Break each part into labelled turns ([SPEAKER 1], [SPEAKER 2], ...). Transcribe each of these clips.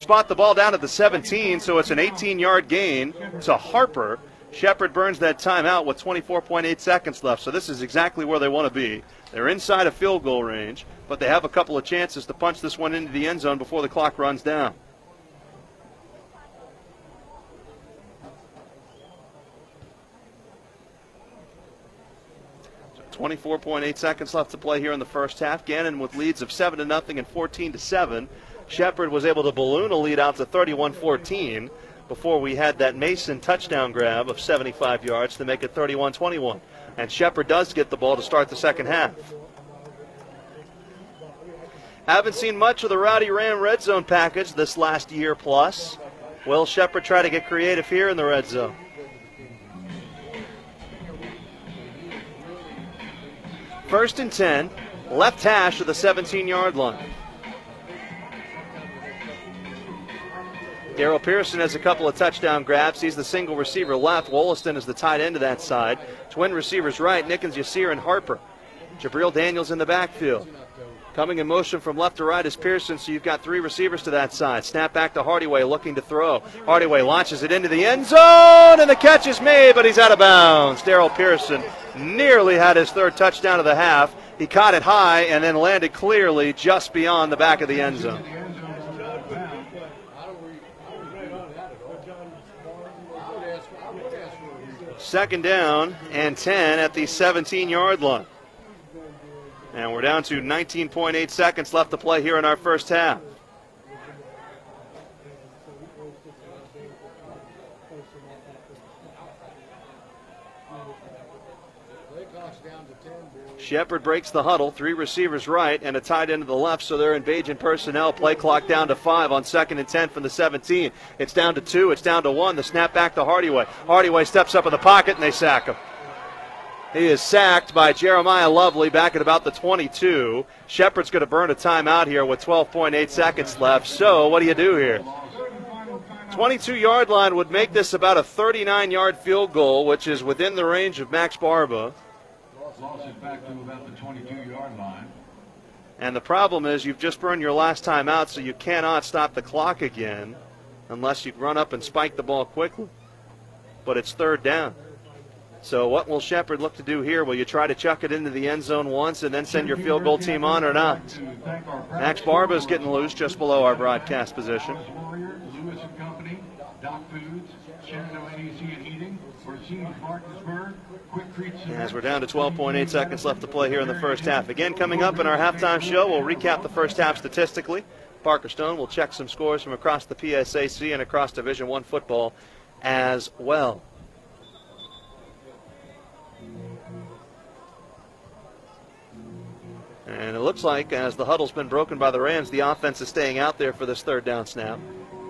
[SPEAKER 1] spot the ball down at the 17, so it's an 18-yard gain to Harper. Shepherd burns that timeout with 24.8 seconds left, so this is exactly where they want to be. They're inside of field goal range, but they have a couple of chances to punch this one into the end zone before the clock runs down. 24.8 seconds left to play here in the first half. Gannon with leads of 7-0 and 14-7. Shepherd was able to balloon a lead out to 31-14 before we had that Mason touchdown grab of 75 yards to make it 31-21. And Shepherd does get the ball to start the second half. Haven't seen much of the Rowdy Ram red zone package this last year plus. Will Shepherd try to get creative here in the red zone? First and 10, left hash of the 17-yard line. Darrell Pearson has a couple of touchdown grabs. He's the single receiver left. Wollaston is the tight end to that side. Twin receivers right, Nickens, Yasir, and Harper. Jabril Daniels in the backfield. Coming in motion from left to right is Pearson, so you've got three receivers to that side. Snap back to Hardyway looking to throw. Hardyway launches it into the end zone, and the catch is made, but he's out of bounds. Darrell Pearson nearly had his third touchdown of the half. He caught it high and then landed clearly just beyond the back of the end zone. Second down and 10 at the 17-yard line. And we're down to 19.8 seconds left to play here in our first half. Shepherd breaks the huddle, three receivers right and a tight end to the left, so they're engaging personnel. Play clock down to 5 on 2nd and 10 from the 17. It's down to 2, it's down to 1. The snap back to Hardyway. Hardyway steps up in the pocket and they sack him. He is sacked by Jeremiah Lovely back at about the 22. Shepherd's going to burn a timeout here with 12.8 seconds left. So what do you do here? 22-yard line would make this about a 39-yard field goal, which is within the range of Max Barba.
[SPEAKER 2] Lost it back to about the 22-yard line.
[SPEAKER 1] And the problem is you've just burned your last timeout, so you cannot stop the clock again unless you run up and spike the ball quickly. But it's third down. So what will Shepherd look to do here? Will you try to chuck it into the end zone once and then send your field goal team on or not? Max Barba is getting loose just below our broadcast position.
[SPEAKER 2] Lewis and Company, Doc Foods, Shenandoah AC and Heating, Orsini's Martinsburg, Quick Treats.
[SPEAKER 1] As we're down to 12.8 seconds left to play here in the first half. Again, coming up in our halftime show, we'll recap the first half statistically. Parker Stone will check some scores from across the PSAC and across Division I football as well. And it looks like, as the huddle's been broken by the Rams, the offense is staying out there for this third down snap.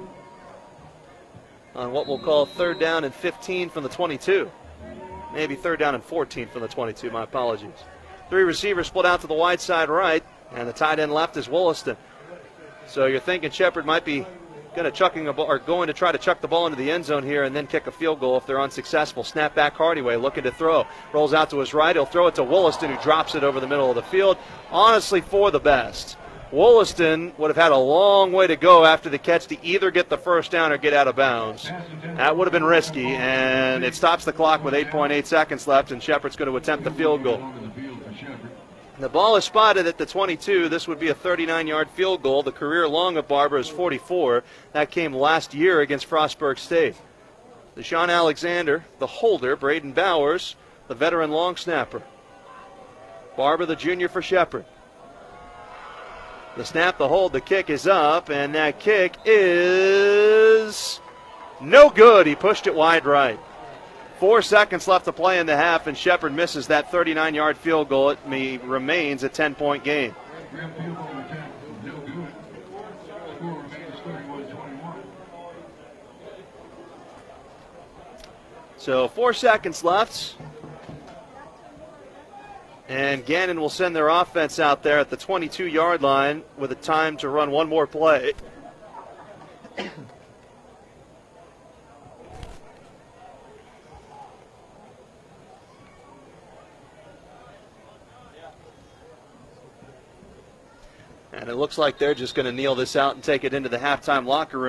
[SPEAKER 1] On what we'll call third down and 15 from the 22. Maybe third down and 14 from the 22, my apologies. Three receivers split out to the wide side right, and the tight end left is Wollaston. So you're thinking Shepherd might be going to try to chuck the ball into the end zone here and then kick a field goal if they're unsuccessful. Snap back Hardyway looking to throw. Rolls out to his right. He'll throw it to Wollaston, who drops it over the middle of the field. Honestly, for the best. Wollaston would have had a long way to go after the catch to either get the first down or get out of bounds. That would have been risky, and it stops the clock with 8.8 seconds left, and Shepherd's going to attempt the field goal. The ball is spotted at the 22. This would be a 39-yard field goal. The career long of Barber is 44. That came last year against Frostburg State. Deshaun Alexander, the holder. Braden Bowers, the veteran long snapper. Barber, the junior for Shepherd. The snap, the hold, the kick is up, and that kick is no good. He pushed it wide right. 4 seconds left to play in the half, and Shepherd misses that 39-yard field goal. It remains a 10-point game. So 4 seconds left. And Gannon will send their offense out there at the 22-yard line with a time to run one more play. And it looks like they're just going to kneel this out and take it into the halftime locker room.